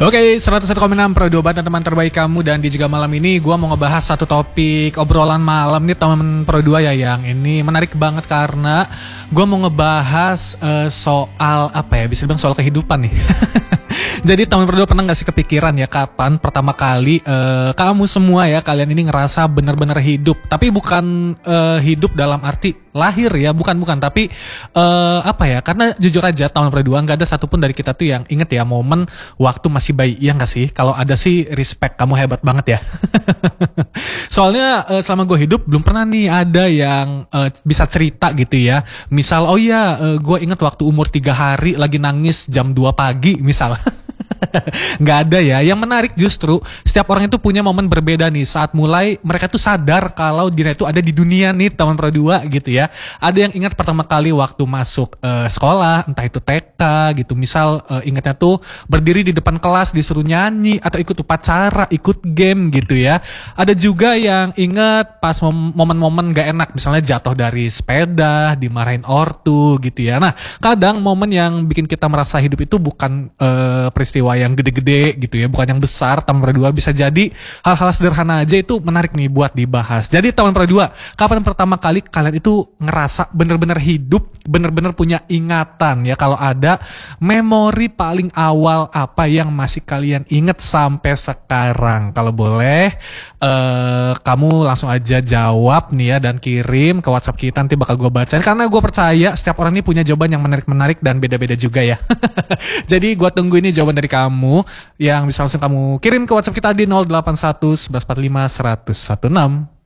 Oke, 101,6 Pro 2 teman terbaik kamu. Dan di juga malam ini gue mau ngebahas satu topik obrolan malam nih teman Pro 2 ya. Yang ini menarik banget karena gue mau ngebahas soal apa ya, bisa dibilang soal kehidupan nih. Jadi teman Pro 2 pernah gak sih kepikiran ya kapan pertama kali kamu semua ya, kalian ini ngerasa benar-benar hidup. Tapi bukan hidup dalam arti lahir ya, bukan. Tapi apa ya, karena jujur aja teman Pro 2 gak ada satupun dari kita tuh yang inget ya momen waktu masih bayi, iya gak sih? Kalau ada sih respect, kamu hebat banget ya. Soalnya selama gue hidup belum pernah nih ada yang bisa cerita gitu ya. Misal, oh iya gue inget waktu umur 3 hari lagi nangis jam 2 pagi misal. Nggak ada ya. Yang menarik justru setiap orang itu punya momen berbeda nih saat mulai mereka tuh sadar kalau dirinya itu ada di dunia nih teman Pro 2 gitu ya. Ada yang ingat pertama kali waktu masuk sekolah, entah itu TK gitu. Misal ingatnya tuh berdiri di depan kelas disuruh nyanyi atau ikut upacara, ikut game gitu ya. Ada juga yang ingat pas momen-momen gak enak, misalnya jatuh dari sepeda, dimarahin ortu gitu ya. Nah, kadang momen yang bikin kita merasa hidup itu bukan peristiwa yang gede-gede gitu ya, bukan yang besar. Teman Pro 2 bisa jadi hal-hal sederhana aja itu menarik nih buat dibahas. Jadi teman Pro 2, kapan pertama kali kalian itu ngerasa bener-bener hidup, bener-bener punya ingatan ya? Kalau ada memori paling awal apa yang masih kalian inget sampai sekarang? Kalau boleh kamu langsung aja jawab nih ya, dan kirim ke WhatsApp kita, nanti bakal gue bacain karena gue percaya setiap orang ini punya jawaban yang menarik-menarik dan beda-beda juga ya. Jadi gue tunggu ini jawaban dari kamu yang bisa langsung kamu kirim ke WhatsApp kita di 081 1145 116.